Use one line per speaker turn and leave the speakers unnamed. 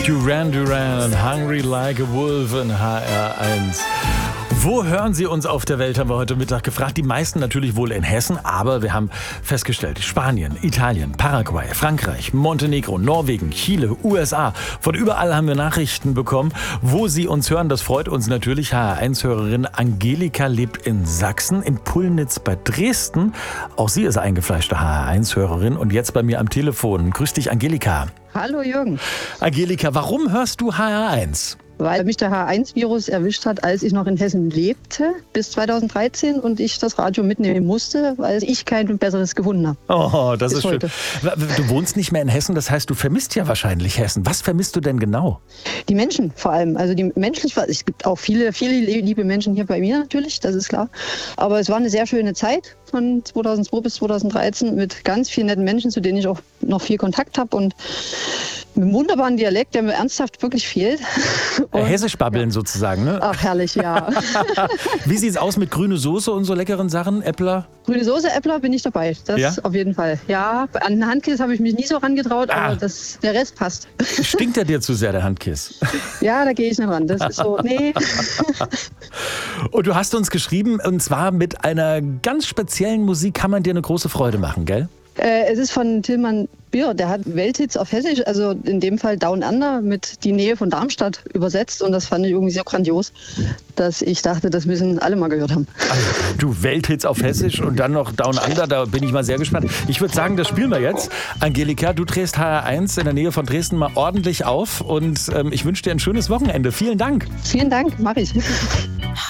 Duran Duran, Hungry Like a Wolf in HR1. Wo hören Sie uns auf der Welt, haben wir heute Mittag gefragt. Die meisten natürlich wohl in Hessen, aber wir haben festgestellt, Spanien, Italien, Paraguay, Frankreich, Montenegro, Norwegen, Chile, USA. Von überall haben wir Nachrichten bekommen, wo Sie uns hören. Das freut uns natürlich. HR1-Hörerin Angelika lebt in Sachsen, in Pullnitz bei Dresden. Auch sie ist eingefleischte HR1-Hörerin und jetzt bei mir am Telefon. Grüß dich, Angelika.
Hallo Jürgen.
Angelika, warum hörst du HR1?
Weil mich der H1-Virus erwischt hat, als ich noch in Hessen lebte, bis 2013 und ich das Radio mitnehmen musste, weil ich kein besseres gefunden habe.
Oh, das ist schön.
Heute.
Du wohnst nicht mehr in Hessen, das heißt, du vermisst ja wahrscheinlich Hessen. Was vermisst du denn genau?
Die Menschen vor allem, also die menschlich, es gibt auch viele liebe Menschen hier bei mir natürlich, das ist klar. Aber es war eine sehr schöne Zeit von 2002 bis 2013 mit ganz vielen netten Menschen, zu denen ich auch noch viel Kontakt habe und mit einem wunderbaren Dialekt, der mir ernsthaft wirklich fehlt.
Hessisch babbeln sozusagen, ne?
Ach, herrlich, ja.
Wie sieht's aus mit grüne Soße und so leckeren Sachen, Äppler?
Grüne Soße, Äppler bin ich dabei, das
Ja?
auf jeden Fall. Ja, an den Handkiss habe ich mich nie so rangetraut, aber der Rest passt.
Stinkt der dir zu sehr, der Handkiss?
Ja, da gehe ich nicht ran, das ist so, nee.
Und du hast uns geschrieben, und zwar mit einer ganz speziellen Musik kann man dir eine große Freude machen, gell?
Es ist von Tilman Bier, der hat Welthits auf Hessisch, also in dem Fall Down Under mit Die Nähe von Darmstadt übersetzt und das fand ich irgendwie so grandios, dass ich dachte, das müssen alle mal gehört haben.
Also, du, Welthits auf Hessisch und dann noch Down Under, da bin ich mal sehr gespannt. Ich würde sagen, das spielen wir jetzt. Angelika, du drehst HR1 in der Nähe von Dresden mal ordentlich auf und ich wünsche dir ein schönes Wochenende. Vielen Dank.
Vielen Dank, mach ich.